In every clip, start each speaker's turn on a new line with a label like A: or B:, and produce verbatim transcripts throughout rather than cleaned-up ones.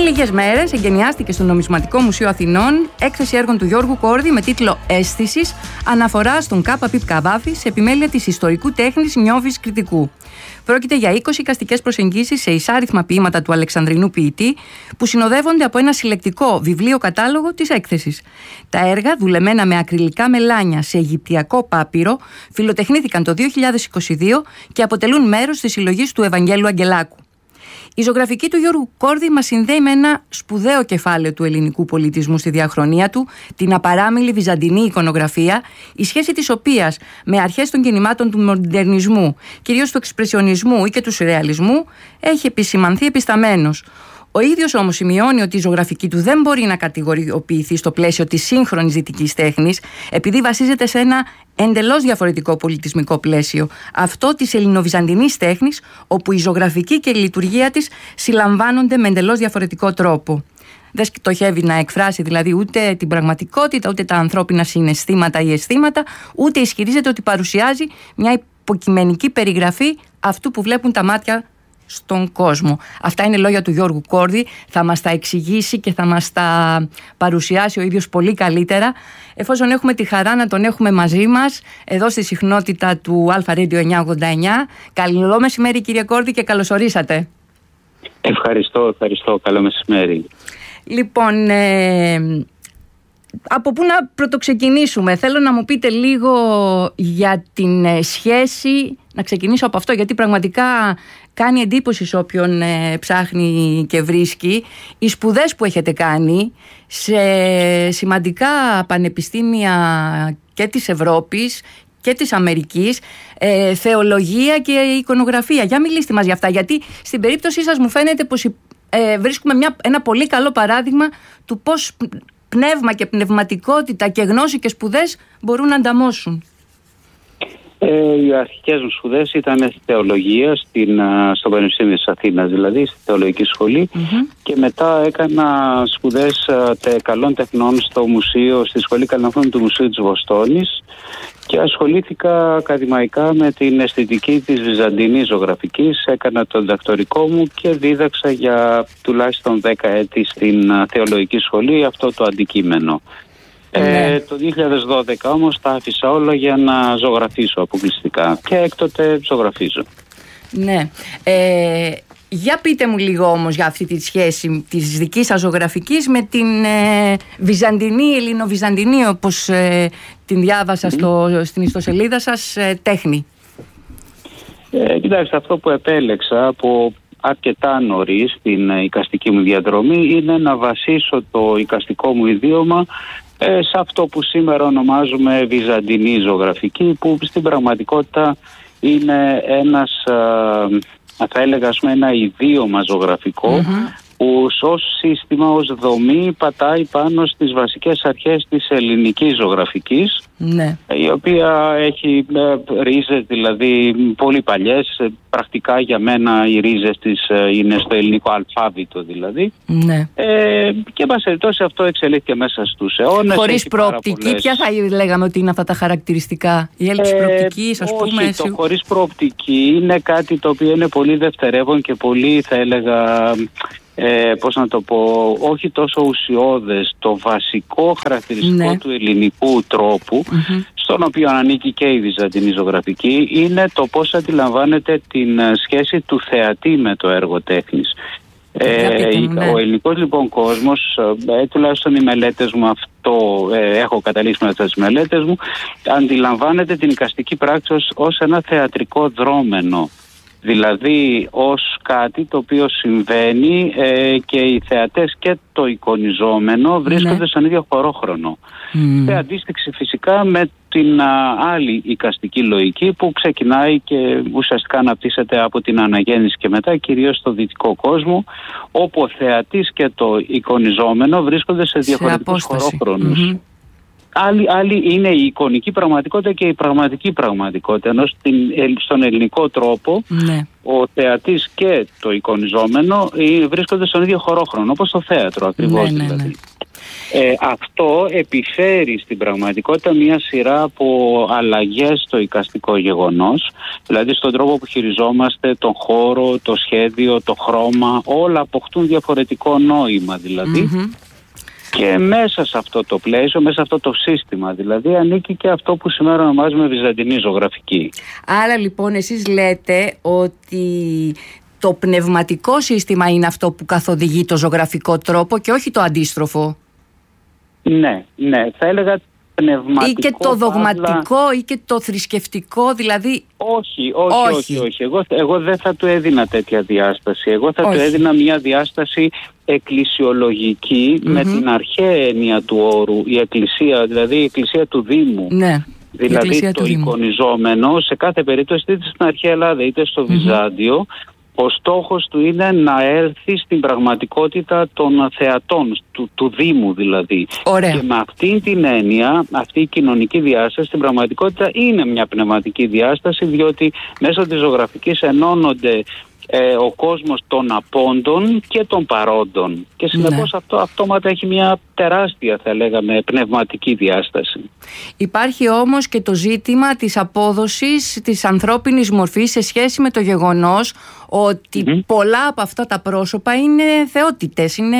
A: λίγες μέρες εγκαινιάστηκε στο Νομισματικό Μουσείο Αθηνών έκθεση έργων του Γιώργου Κόρδη με τίτλο «Αίσθησης», αναφορά στον Κάπα Πιπ Καβάφη σε επιμέλεια της ιστορικού τέχνης Νιώβης Κριτικού. Πρόκειται για είκοσι εικαστικές προσεγγίσεις σε εισάριθμα ποίηματα του Αλεξανδρινού ποιητή, που συνοδεύονται από ένα συλλεκτικό βιβλίο κατάλογο της έκθεσης. Τα έργα, δουλεμένα με ακριλικά μελάνια σε αιγυπτιακό πάπυρο, φιλοτεχνήθηκαν το δύο χιλιάδες είκοσι δύο και αποτελούν μέρος της συλλογής του Ευαγγέλου Αγγελάκου. Η ζωγραφική του Γιώργου Κόρδη μας συνδέει με ένα σπουδαίο κεφάλαιο του ελληνικού πολιτισμού στη διαχρονία του, την απαράμιλη βυζαντινή εικονογραφία, η σχέση της οποίας με αρχές των κινημάτων του μοντερνισμού, κυρίως του εξπρεσιονισμού ή και του σουρεαλισμού, έχει επισημανθεί επισταμένος. Ο ίδιος όμως σημειώνει ότι η ζωγραφική του δεν μπορεί να κατηγοριοποιηθεί στο πλαίσιο της σύγχρονης δυτικής τέχνης, επειδή βασίζεται σε ένα εντελώς διαφορετικό πολιτισμικό πλαίσιο, αυτό της ελληνοβυζαντινής τέχνης, όπου η ζωγραφική και η λειτουργία της συλλαμβάνονται με εντελώς διαφορετικό τρόπο. Δεν στοχεύει να εκφράσει δηλαδή ούτε την πραγματικότητα, ούτε τα ανθρώπινα συναισθήματα ή αισθήματα, ούτε ισχυρίζεται ότι παρουσιάζει μια υποκειμενική περιγραφή αυτού που βλέπουν τα μάτια στον κόσμο. Αυτά είναι λόγια του Γιώργου Κόρδη. Θα μας τα εξηγήσει και θα μας τα παρουσιάσει ο ίδιος πολύ καλύτερα, εφόσον έχουμε τη χαρά να τον έχουμε μαζί μας εδώ στη συχνότητα του Αλφα Radio εννιακόσια ογδόντα εννιά. Καλό μεσημέρι, κύριε Κόρδη, και καλώς ορίσατε.
B: Ευχαριστώ, ευχαριστώ. Καλό μεσημέρι.
A: Λοιπόν, ε, από πού να πρωτοξεκινήσουμε? Θέλω να μου πείτε λίγο για την σχέση. Να ξεκινήσω από αυτό, γιατί πραγματικά κάνει εντύπωση σε όποιον ε, ψάχνει και βρίσκει. Οι σπουδές που έχετε κάνει σε σημαντικά πανεπιστήμια και της Ευρώπης και της Αμερικής, ε, θεολογία και εικονογραφία. Για μιλήστε μας για αυτά, γιατί στην περίπτωσή σας μου φαίνεται πως ε, βρίσκουμε μια, ένα πολύ καλό παράδειγμα του πώς πνεύμα και πνευματικότητα και γνώση και σπουδές μπορούν να ανταμώσουν.
B: Ε, οι αρχικές μου σπουδές ήταν θεολογία στην, στο Πανεπιστήμιο της Αθήνας, δηλαδή στη θεολογική σχολή, mm-hmm. και μετά έκανα σπουδές τε, καλών τεχνών στο μουσείο, στη Σχολή Καλών του Μουσείου της Βοστόνης, και ασχολήθηκα ακαδημαϊκά με την αισθητική της βυζαντινής ζωγραφικής. Έκανα το διδακτορικό μου και δίδαξα για τουλάχιστον δέκα έτη στην θεολογική σχολή αυτό το αντικείμενο. Ναι. Ε, το δύο χιλιάδες δώδεκα όμως τα άφησα όλα για να ζωγραφίσω αποκλειστικά και έκτοτε ζωγραφίζω.
A: Ναι. Ε, για πείτε μου λίγο όμως για αυτή τη σχέση της δικής σας ζωγραφικής με την ε, βυζαντινή, ελληνοβυζαντινή, όπως ε, την διάβασα στο, στην ιστοσελίδα σας, ε, τέχνη.
B: Ε, κοιτάξτε, αυτό που επέλεξα από αρκετά νωρίς στην εικαστική μου διαδρομή είναι να βασίσω το εικαστικό μου ιδίωμα Ε, σε αυτό που σήμερα ονομάζουμε βυζαντινή ζωγραφική, που στην πραγματικότητα είναι ένας, α, θα έλεγα, ας πούμε, ένα ιδίωμα ζωγραφικό, mm-hmm. που ως σύστημα, ως δομή πατάει πάνω στις βασικές αρχές της ελληνικής ζωγραφικής, ναι. η οποία έχει ε, ρίζες δηλαδή πολύ παλιές. Πρακτικά για μένα οι ρίζες της ε, είναι στο ελληνικό αλφάβητο δηλαδή, ναι. ε, και μας περιπτώσει αυτό εξελίχθηκε μέσα στους αιώνες.
A: Χωρίς προοπτική, πολλές... ποια θα λέγαμε ότι είναι αυτά τα χαρακτηριστικά? Η έλλειψη ε, προοπτικής, ας πούμε?
B: Όχι, το χωρίς προοπτική είναι κάτι το οποίο είναι πολύ δευτερεύον και πολύ, θα έλεγα, Ε, πώς να το πω, όχι τόσο ουσιώδες. Το βασικό χαρακτηριστικό, ναι. του ελληνικού τρόπου, mm-hmm. στον οποίο ανήκει και η βυζαντινή ζωγραφική, είναι το πώς αντιλαμβάνεται την σχέση του θεατή με το έργο τέχνης. Ε, ναι. Ο ελληνικός λοιπόν κόσμος, ε, τουλάχιστον οι μελέτες μου αυτό, ε, έχω καταλήξει με τις μελέτες μου, αντιλαμβάνεται την εικαστική πράξη ως, ως ένα θεατρικό δρόμενο. Δηλαδή ως κάτι το οποίο συμβαίνει ε, και οι θεατές και το εικονιζόμενο βρίσκονται ναι. στον ίδιο χωρόχρονο. Mm. Σε αντίστοιξη φυσικά με την α, άλλη εικαστική λογική που ξεκινάει και ουσιαστικά αναπτύσσεται από την αναγέννηση και μετά, κυρίως στο δυτικό κόσμο, όπου ο θεατής και το εικονιζόμενο βρίσκονται σε διαφορετικούς χωρόχρονους. Mm-hmm. Άλλη, άλλη είναι η εικονική πραγματικότητα και η πραγματική πραγματικότητα. Ενώ στην, στον ελληνικό τρόπο, ναι. ο θεατής και το εικονιζόμενο βρίσκονται στον ίδιο χωρόχρονο, όπως στο θέατρο ακριβώς, ναι, ναι, ναι. δηλαδή. Ε, αυτό επιφέρει στην πραγματικότητα μια σειρά από αλλαγές στο εικαστικό γεγονός, δηλαδή στον τρόπο που χειριζόμαστε τον χώρο, το σχέδιο, το χρώμα, όλα αποκτούν διαφορετικό νόημα δηλαδή. Mm-hmm. Και μέσα σε αυτό το πλαίσιο, μέσα σε αυτό το σύστημα δηλαδή, ανήκει και αυτό που σήμερα ονομάζουμε βυζαντινή ζωγραφική.
A: Άρα λοιπόν εσείς λέτε ότι το πνευματικό σύστημα είναι αυτό που καθοδηγεί το ζωγραφικό τρόπο και όχι το αντίστροφο.
B: Ναι, ναι, θα έλεγα πνευματικό.
A: Ή και το δογματικό
B: αλλά...
A: ή και το θρησκευτικό, δηλαδή.
B: Όχι, όχι, όχι. όχι, όχι. Εγώ, εγώ δεν θα του έδινα τέτοια διάσταση. Εγώ θα όχι. του έδινα μια διάσταση εκκλησιολογική, mm-hmm. με την αρχαία έννοια του όρου, η εκκλησία, δηλαδή η εκκλησία του Δήμου.
A: Ναι.
B: Δηλαδή το εικονιζόμενο, σε κάθε περίπτωση, είτε στην αρχαία Ελλάδα είτε στο mm-hmm. Βυζάντιο, ο στόχος του είναι να έρθει στην πραγματικότητα των θεατών, του, του Δήμου δηλαδή.
A: Ωραία.
B: Και με αυτή την έννοια, αυτή η κοινωνική διάσταση στην πραγματικότητα είναι μια πνευματική διάσταση, διότι μέσω της ζωγραφικής ενώνονται ε, ο κόσμος των απόντων και των παρόντων. Και συνεπώς ναι. αυτό αυτόματα έχει μια τεράστια, θα λέγαμε, πνευματική διάσταση.
A: Υπάρχει όμως και το ζήτημα της απόδοσης της ανθρώπινης μορφής σε σχέση με το γεγονός ότι mm-hmm. πολλά από αυτά τα πρόσωπα είναι θεότητες, είναι,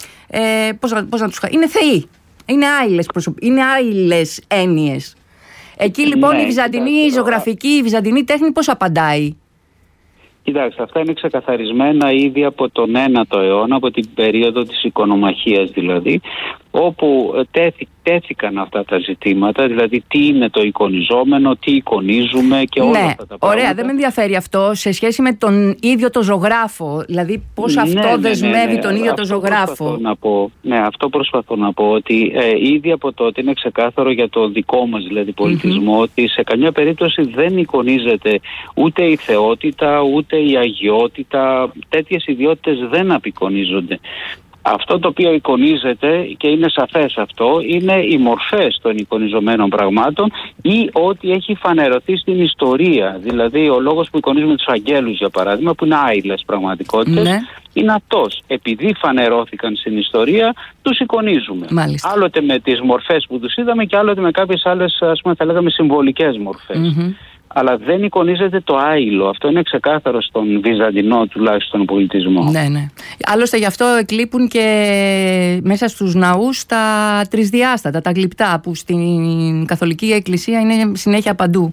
A: ε, πώς, πώς να τους, είναι θεοί, είναι άειλες, προσωπ, είναι άειλες έννοιες. Εκεί λοιπόν ναι, η βυζαντινή κοιτάξτε, ζωγραφική, η βυζαντινή τέχνη πώς απαντάει?
B: Κοιτάξτε, αυτά είναι ξεκαθαρισμένα ήδη από τον ένατο αιώνα, από την περίοδο της οικονομαχίας δηλαδή, όπου τέθη, τέθηκαν αυτά τα ζητήματα, δηλαδή τι είναι το εικονιζόμενο, τι εικονίζουμε και όλα ναι, αυτά τα πράγματα.
A: Ωραία, δεν με ενδιαφέρει αυτό σε σχέση με τον ίδιο το ζωγράφο, δηλαδή πώς ναι, αυτό ναι, δεσμεύει ναι, ναι, τον ίδιο αυτό το ζωγράφο.
B: Να πω, ναι, αυτό προσπαθώ να πω, ότι ε, ήδη από τότε είναι ξεκάθαρο για το δικό μας δηλαδή πολιτισμό, mm-hmm. ότι σε καμιά περίπτωση δεν εικονίζεται ούτε η θεότητα, ούτε η αγιότητα, τέτοιες ιδιότητες δεν απεικονίζονται. Αυτό το οποίο εικονίζεται, και είναι σαφές αυτό, είναι οι μορφές των εικονιζομένων πραγμάτων ή ό,τι έχει φανερωθεί στην ιστορία. Δηλαδή ο λόγος που εικονίζουμε τους αγγέλους, για παράδειγμα, που είναι άειλες πραγματικότητες, ναι. είναι αυτός. Επειδή φανερώθηκαν στην ιστορία, τους εικονίζουμε.
A: Μάλιστα.
B: Άλλοτε με τις μορφές που τους είδαμε και άλλοτε με κάποιες άλλες, ας πούμε, θα λέγαμε συμβολικές μορφές. Mm-hmm. Αλλά δεν εικονίζεται το άειλο. Αυτό είναι ξεκάθαρο στον βυζαντινό τουλάχιστον πολιτισμό.
A: Ναι, ναι. Άλλωστε γι' αυτό εκλείπουν και μέσα στους ναούς τα τρισδιάστατα, τα γλυπτά, που στην Καθολική Εκκλησία είναι συνέχεια παντού.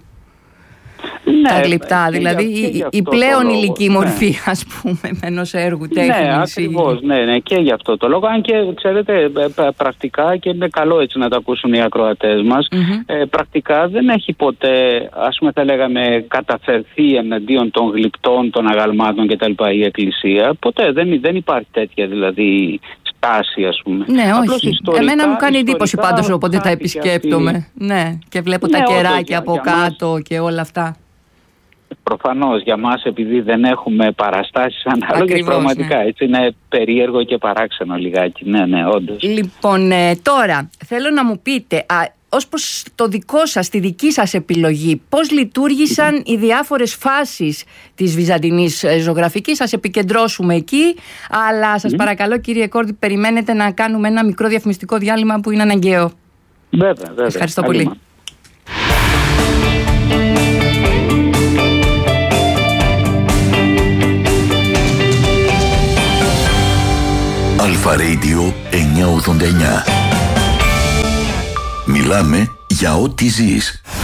A: Ναι, τα γλυπτά, δηλαδή η, η πλέον ηλική μορφή, ναι. ας πούμε, ενός έργου τέχνης.
B: Ναι, ακριβώς, ναι, ναι, και γι' αυτό το λόγο. Αν και, ξέρετε, πρακτικά, και είναι καλό έτσι να το ακούσουν οι ακροατές μας, mm-hmm. ε, πρακτικά δεν έχει ποτέ, ας πούμε, θα λέγαμε, καταφερθεί εναντίον των γλυπτών, των αγαλμάτων κτλ. Η Εκκλησία. Ποτέ δεν, δεν υπάρχει τέτοια, δηλαδή, στάση, ας πούμε.
A: Ναι, όχι. Ιστορικά, εμένα μου κάνει εντύπωση πάντως όποτε τα επισκέπτομαι. Αυτή... Ναι, και βλέπω ναι, τα κεράκια από κάτω μας... και όλα αυτά.
B: Προφανώς για μας, επειδή δεν έχουμε παραστάσεις ανάλογες, πραγματικά ναι. έτσι είναι περίεργο και παράξενο λιγάκι. Ναι, ναι, όντως.
A: Λοιπόν, ε, τώρα θέλω να μου πείτε, α, ως προς το δικό σας, τη δική σας επιλογή, πώς λειτουργήσαν mm-hmm. οι διάφορες φάσεις της βυζαντινής ζωγραφικής? Σας επικεντρώσουμε εκεί, αλλά σας mm-hmm. παρακαλώ, κύριε Κόρδη, περιμένετε να κάνουμε ένα μικρό διαφημιστικό διάλειμμα που είναι αναγκαίο.
B: Βέβαια, βέβαια.
A: Ευχαριστώ πολύ. Αλήμα.
C: Αλφα Radio εννιακόσια ογδόντα εννιά. Μιλάμε για ό,τι ζεις.